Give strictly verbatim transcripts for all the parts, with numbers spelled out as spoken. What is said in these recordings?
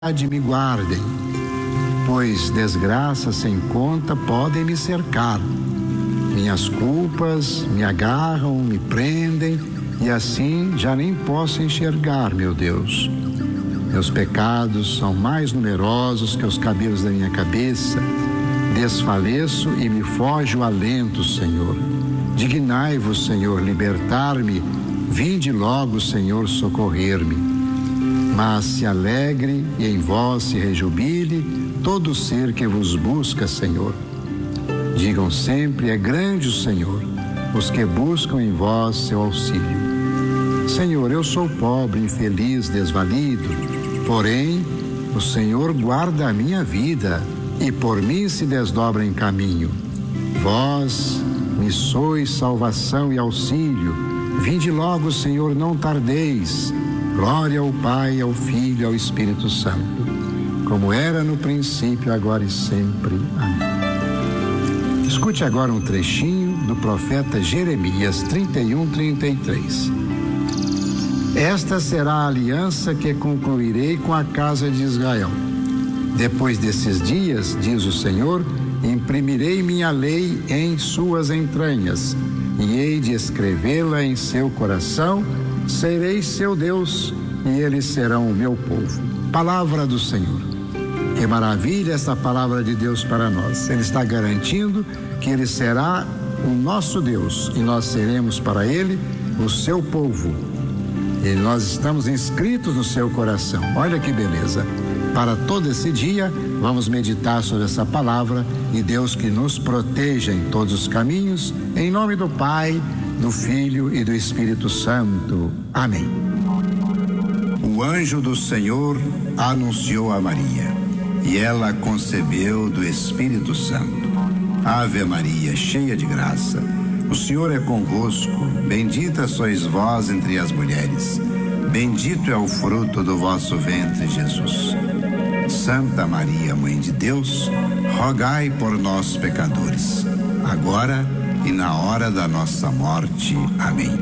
me guardem, pois desgraças sem conta podem me cercar. Minhas culpas me agarram, me prendem, e assim já nem posso enxergar, meu Deus. Meus pecados são mais numerosos que os cabelos da minha cabeça. Desfaleço e me foge o alento, Senhor. Dignai-vos, Senhor, libertar-me. Vinde logo, Senhor, socorrer-me. Mas se alegre e em vós se rejubile todo ser que vos busca, Senhor. Digam sempre: é grande o Senhor, os que buscam em vós seu auxílio. Senhor, eu sou pobre, infeliz, desvalido, porém o Senhor guarda a minha vida e por mim se desdobra em caminho. Vós me sois salvação e auxílio. Vinde logo, Senhor, não tardeis. Glória ao Pai, ao Filho e ao Espírito Santo, como era no princípio, agora e sempre. Amém. Escute agora um trechinho do profeta Jeremias trinta e um, trinta e três. Esta será a aliança que concluirei com a casa de Israel. Depois desses dias, diz o Senhor, imprimirei minha lei em suas entranhas e hei de escrevê-la em seu coração. Serei seu Deus e eles serão o meu povo. Palavra do Senhor. Que maravilha essa palavra de Deus para nós. Ele está garantindo que Ele será o nosso Deus e nós seremos para Ele o seu povo. E nós estamos inscritos no seu coração. Olha que beleza. Para todo esse dia, vamos meditar sobre essa palavra e Deus que nos proteja em todos os caminhos, em nome do Pai, do Filho e do Espírito Santo. Amém. O anjo do Senhor anunciou a Maria, e ela concebeu do Espírito Santo. Ave Maria, cheia de graça, o Senhor é convosco, bendita sois vós entre as mulheres, bendito é o fruto do vosso ventre, Jesus. Santa Maria, Mãe de Deus, rogai por nós, pecadores, agora e na hora da nossa morte. Amém.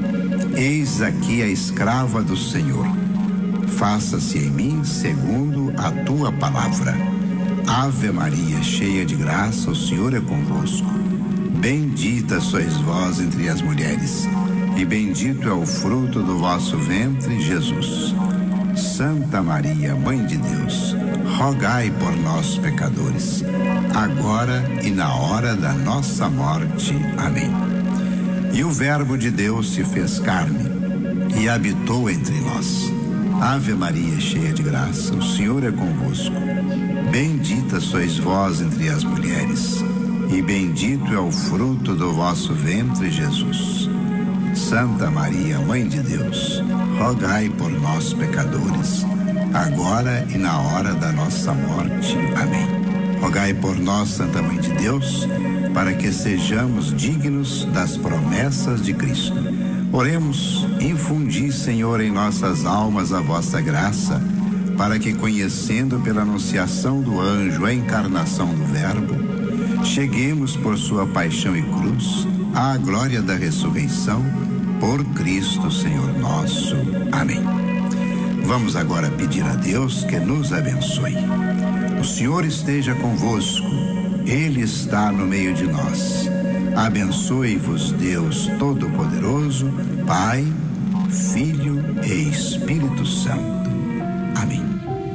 Eis aqui a escrava do Senhor. Faça-se em mim segundo a tua palavra. Ave Maria, cheia de graça, o Senhor é convosco. Bendita sois vós entre as mulheres, e bendito é o fruto do vosso ventre, Jesus. Santa Maria, Mãe de Deus, rogai por nós, pecadores, agora e na hora da nossa morte. Amém. E o Verbo de Deus se fez carne e habitou entre nós. Ave Maria, cheia de graça, o Senhor é convosco. Bendita sois vós entre as mulheres, e bendito é o fruto do vosso ventre, Jesus. Santa Maria, Mãe de Deus, rogai por nós, pecadores, agora e na hora da nossa morte. Amém. Rogai por nós, Santa Mãe de Deus, para que sejamos dignos das promessas de Cristo. Oremos. Infundi, Senhor, em nossas almas a vossa graça, para que, conhecendo pela anunciação do anjo a encarnação do Verbo, cheguemos por sua paixão e cruz à glória da ressurreição, por Cristo, Senhor nosso. Amém. Vamos agora pedir a Deus que nos abençoe. O Senhor esteja convosco, Ele está no meio de nós. Abençoe-vos Deus Todo-Poderoso, Pai, Filho e Espírito Santo. Amém.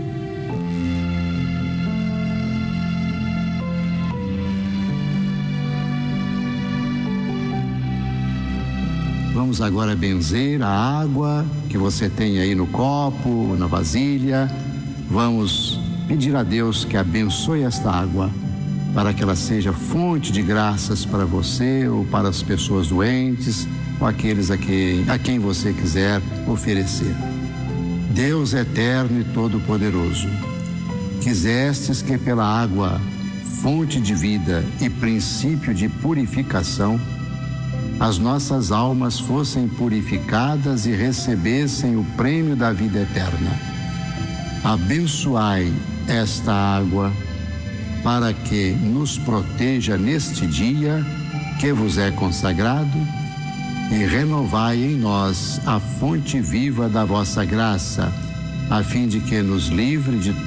Vamos agora benzer a água que você tem aí no copo, na vasilha. Vamos pedir a Deus que abençoe esta água, para que ela seja fonte de graças para você ou para as pessoas doentes ou aqueles a quem, a quem você quiser oferecer. Deus eterno e todo-poderoso, quisestes que pela água, fonte de vida e princípio de purificação, as nossas almas fossem purificadas e recebessem o prêmio da vida eterna. Abençoai esta água, para que nos proteja neste dia que vos é consagrado, e renovai em nós a fonte viva da vossa graça, a fim de que nos livre de